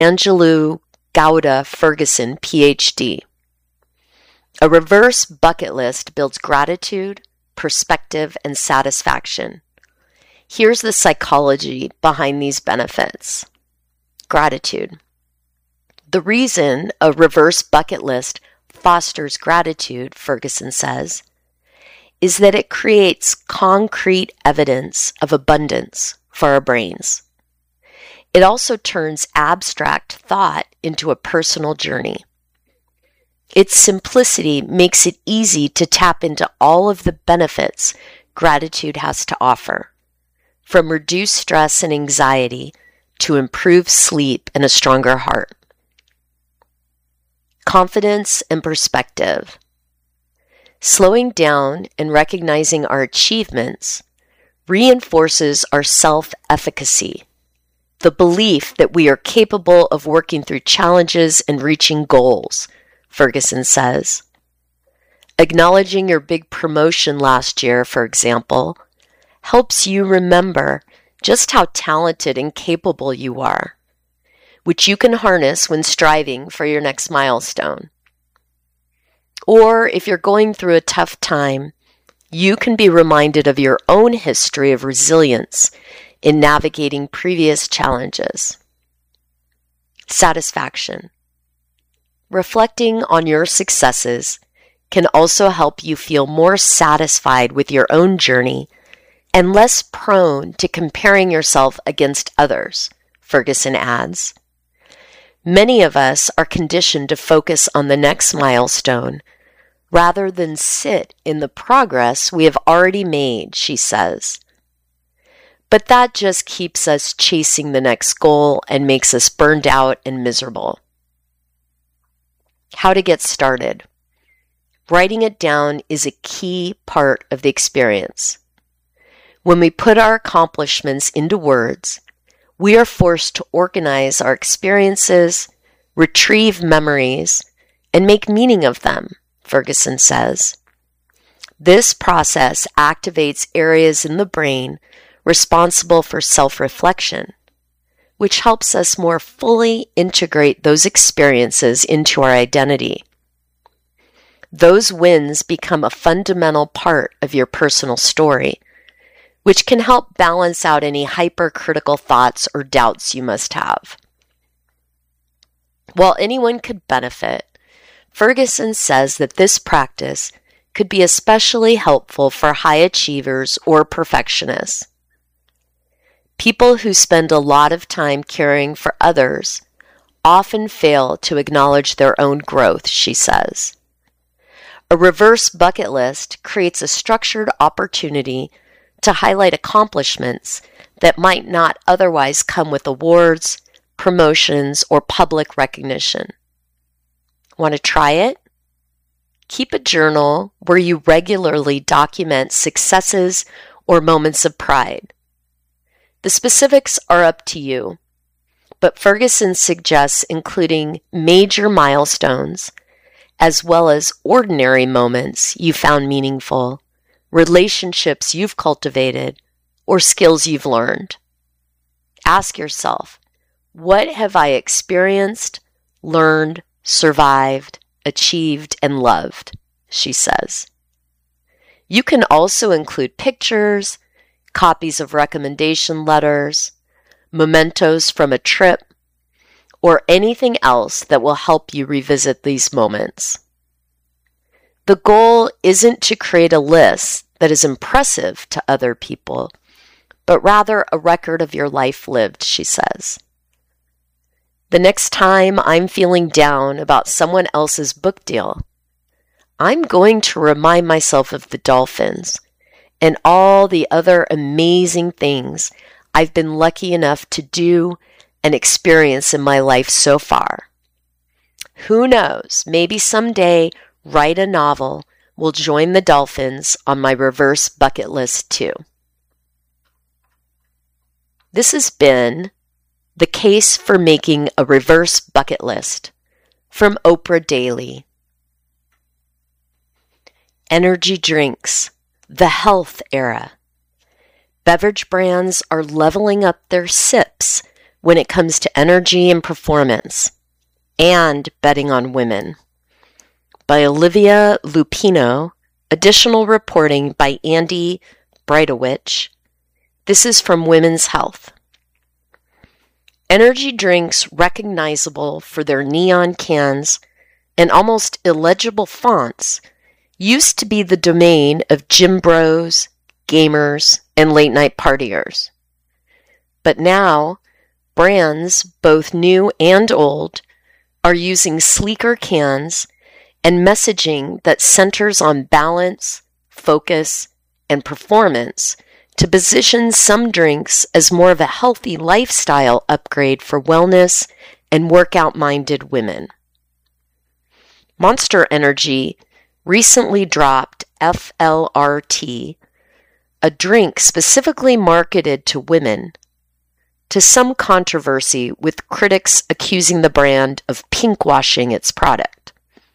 Angelou Gouda Ferguson, PhD. A reverse bucket list builds gratitude, perspective, and satisfaction. Here's the psychology behind these benefits. Gratitude. The reason a reverse bucket list fosters gratitude, Ferguson says, is that it creates concrete evidence of abundance for our brains. It also turns abstract thought into a personal journey. Its simplicity makes it easy to tap into all of the benefits gratitude has to offer, from reduced stress and anxiety to improved sleep and a stronger heart. Confidence and perspective. Slowing down and recognizing our achievements reinforces our self-efficacy, the belief that we are capable of working through challenges and reaching goals, Ferguson says. Acknowledging your big promotion last year, for example, helps you remember just how talented and capable you are, which you can harness when striving for your next milestone. Or if you're going through a tough time, you can be reminded of your own history of resilience in navigating previous challenges. Satisfaction. Reflecting on your successes can also help you feel more satisfied with your own journey and less prone to comparing yourself against others, Ferguson adds. Many of us are conditioned to focus on the next milestone rather than sit in the progress we have already made, she says. But that just keeps us chasing the next goal and makes us burned out and miserable. How to get started. Writing it down is a key part of the experience. When we put our accomplishments into words, we are forced to organize our experiences, retrieve memories, and make meaning of them, Ferguson says. This process activates areas in the brain responsible for self-reflection, which helps us more fully integrate those experiences into our identity. Those wins become a fundamental part of your personal story, which can help balance out any hypercritical thoughts or doubts you must have. While anyone could benefit, Ferguson says that this practice could be especially helpful for high achievers or perfectionists. People who spend a lot of time caring for others often fail to acknowledge their own growth, she says. A reverse bucket list creates a structured opportunity to highlight accomplishments that might not otherwise come with awards, promotions, or public recognition. Want to try it? Keep a journal where you regularly document successes or moments of pride. The specifics are up to you, but Ferguson suggests including major milestones as well as ordinary moments you found meaningful, relationships you've cultivated, or skills you've learned. Ask yourself, what have I experienced, learned, survived, achieved, and loved, she says. You can also include pictures, copies of recommendation letters, mementos from a trip, or anything else that will help you revisit these moments. The goal isn't to create a list that is impressive to other people, but rather a record of your life lived, she says. The next time I'm feeling down about someone else's book deal, I'm going to remind myself of the dolphins and all the other amazing things I've been lucky enough to do and experience in my life so far. Who knows, maybe someday write a novel will join the dolphins on my reverse bucket list too. This has been The Case for Making a Reverse Bucket List from Oprah Daily. Energy drinks, the health era. Beverage brands are leveling up their sips when it comes to energy and performance, and betting on women. By Olivia Lupino, additional reporting by Andy Breitowich. This is from Women's Health. Energy drinks recognizable for their neon cans and almost illegible fonts used to be the domain of gym bros, gamers, and late-night partiers. But now, brands, both new and old, are using sleeker cans and messaging that centers on balance, focus, and performance to position some drinks as more of a healthy lifestyle upgrade for wellness and workout-minded women. Monster Energy recently dropped FLRT, a drink specifically marketed to women, to some controversy with critics accusing the brand of pinkwashing its product.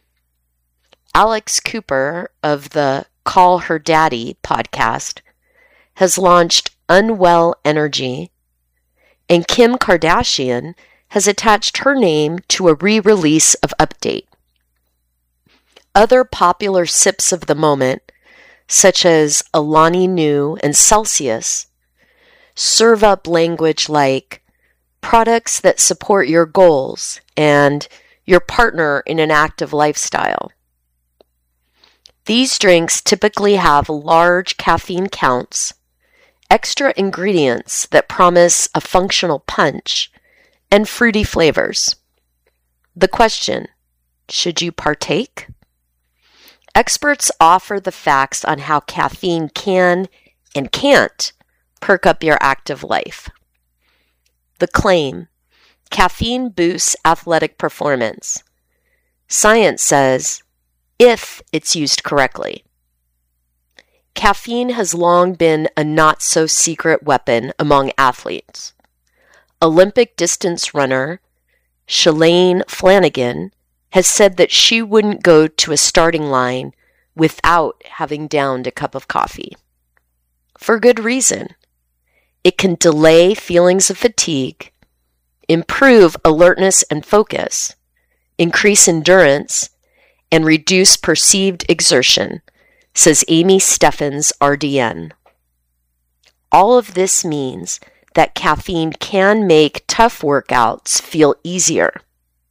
Alex Cooper of the Call Her Daddy podcast has launched Unwell Energy, and Kim Kardashian has attached her name to a re-release of Update. Other popular sips of the moment, such as Alani Nu and Celsius, serve up language like products that support your goals and your partner in an active lifestyle. These drinks typically have large caffeine counts, extra ingredients that promise a functional punch, and fruity flavors. The question, should you partake? Experts offer the facts on how caffeine can and can't perk up your active life. The claim, caffeine boosts athletic performance. Science says, if it's used correctly. Caffeine has long been a not-so-secret weapon among athletes. Olympic distance runner Shalane Flanagan has said that she wouldn't go to a starting line without having downed a cup of coffee. For good reason. It can delay feelings of fatigue, improve alertness and focus, increase endurance, and reduce perceived exertion, says Amy Steffens, RDN. All of this means that caffeine can make tough workouts feel easier.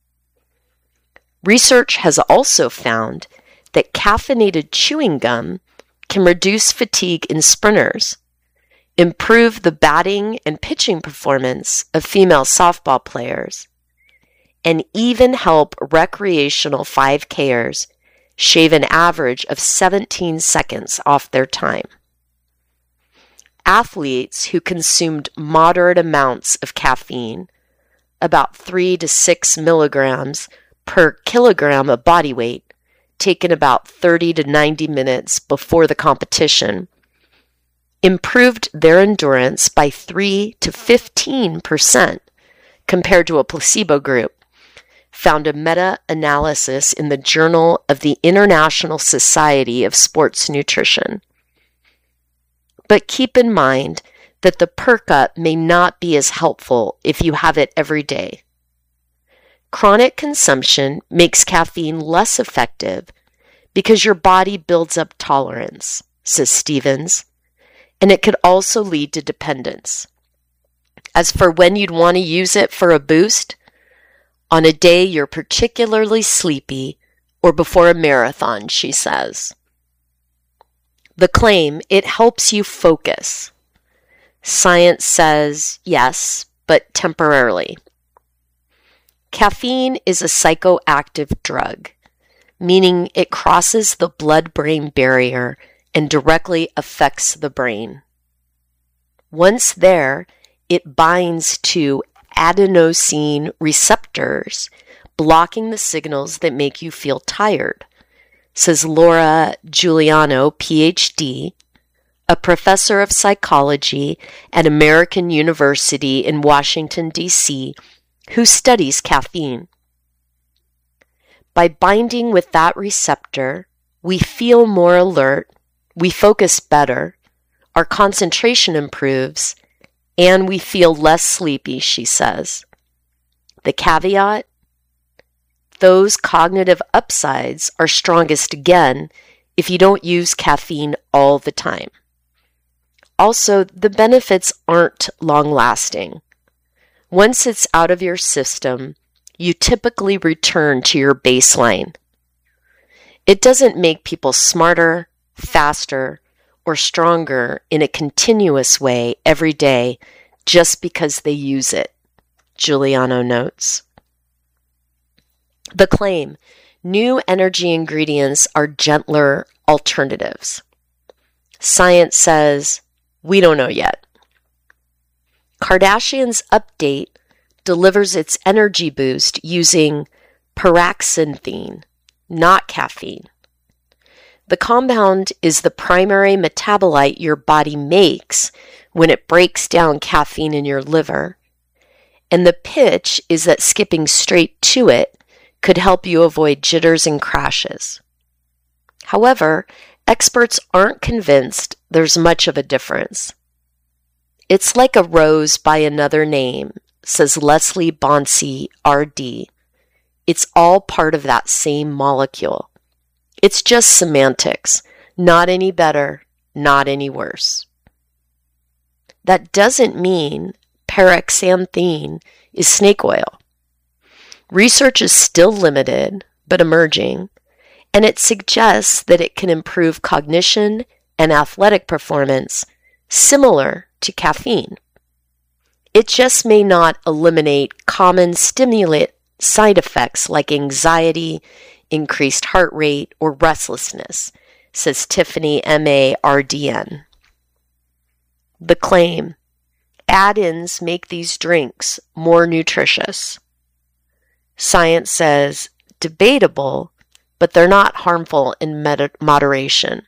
Research has also found that caffeinated chewing gum can reduce fatigue in sprinters, improve the batting and pitching performance of female softball players, and even help recreational 5Kers shave an average of 17 seconds off their time. Athletes who consumed moderate amounts of caffeine, about 3 to 6 milligrams per kilogram of body weight, taken about 30 to 90 minutes before the competition, improved their endurance by 3 to 15% compared to a placebo group, found a meta-analysis in the Journal of the International Society of Sports Nutrition. But keep in mind that the perk-up may not be as helpful if you have it every day. Chronic consumption makes caffeine less effective because your body builds up tolerance, says Stevens, and it could also lead to dependence. As for when you'd want to use it for a boost, on a day you're particularly sleepy or before a marathon, she says. The claim, it helps you focus. Science says yes, but temporarily. Caffeine is a psychoactive drug, meaning it crosses the blood-brain barrier and directly affects the brain. Once there, it binds to adenosine receptors, blocking the signals that make you feel tired, says Laura Giuliano, PhD, a professor of psychology at American University in Washington, D.C., who studies caffeine. By binding with that receptor, we feel more alert, we focus better, our concentration improves, and we feel less sleepy, she says. The caveat? Those cognitive upsides are strongest again if you don't use caffeine all the time. Also, the benefits aren't long-lasting. Once it's out of your system, you typically return to your baseline. It doesn't make people smarter, faster, or stronger in a continuous way every day just because they use it, Giuliano notes. The claim, new energy ingredients are gentler alternatives. Science says, we don't know yet. Kardashian's Update delivers its energy boost using paraxanthine, not caffeine. The compound is the primary metabolite your body makes when it breaks down caffeine in your liver, and the pitch is that skipping straight to it could help you avoid jitters and crashes. However, experts aren't convinced there's much of a difference. It's like a rose by another name, says Leslie Bonci, RD. It's all part of that same molecule. It's just semantics, not any better, not any worse. That doesn't mean paraxanthine is snake oil. Research is still limited, but emerging, and it suggests that it can improve cognition and athletic performance similar to caffeine. It just may not eliminate common stimulant side effects like anxiety, increased heart rate, or restlessness, says Tiffany M.A. RDN. The claim, add-ins make these drinks more nutritious. Science says, debatable, but they're not harmful in moderation.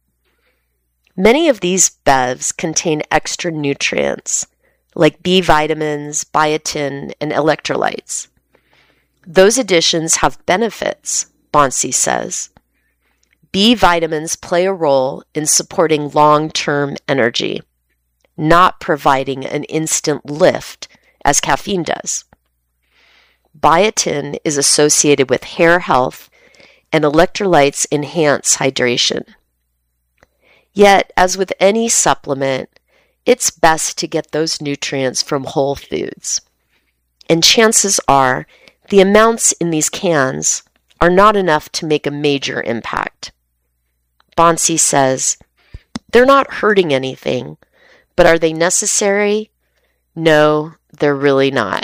Many of these bevs contain extra nutrients, like B vitamins, biotin, and electrolytes. Those additions have benefits, Bonci says. B vitamins play a role in supporting long-term energy, not providing an instant lift as caffeine does. Biotin is associated with hair health, and electrolytes enhance hydration. Yet, as with any supplement, it's best to get those nutrients from whole foods. And chances are, the amounts in these cans are not enough to make a major impact. Bonci says, they're not hurting anything, but are they necessary? No, they're really not.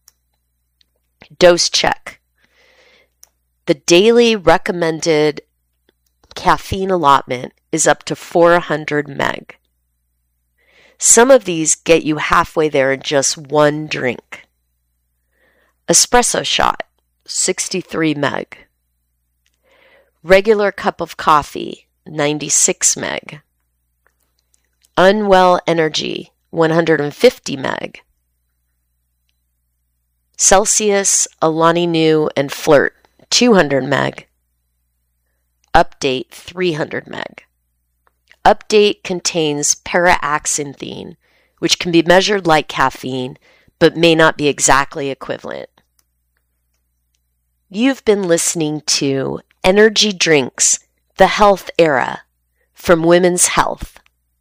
Dose check. The daily recommended caffeine allotment is up to 400 meg. Some of these get you halfway there in just one drink. Espresso shot, 63 meg. Regular cup of coffee, 96 meg. Unwell Energy, 150 meg. Celsius, Alani Nu, and Flirt, 200 meg. Update, 300 meg. Update contains paraxanthine, which can be measured like caffeine, but may not be exactly equivalent. You've been listening to Energy Drinks, the Health Era, from Women's Health.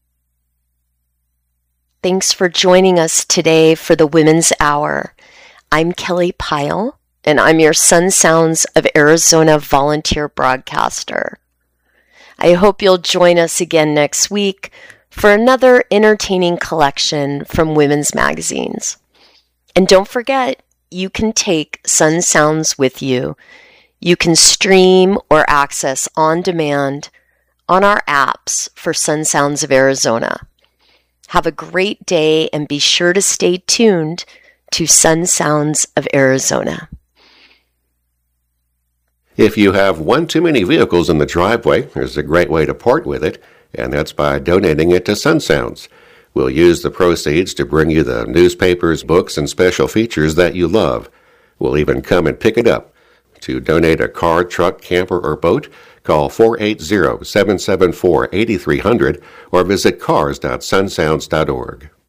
Thanks for joining us today for the Women's Hour. I'm Kelly Pyle, and I'm your Sun Sounds of Arizona volunteer broadcaster. I hope you'll join us again next week for another entertaining collection from women's magazines. And don't forget, you can take Sun Sounds with you. You can stream or access on demand on our apps for Sun Sounds of Arizona. Have a great day and be sure to stay tuned to Sun Sounds of Arizona. If you have one too many vehicles in the driveway, there's a great way to part with it, and that's by donating it to Sun Sounds. We'll use the proceeds to bring you the newspapers, books, and special features that you love. We'll even come and pick it up. To donate a car, truck, camper, or boat, call 480-774-8300 or visit cars.sunsounds.org.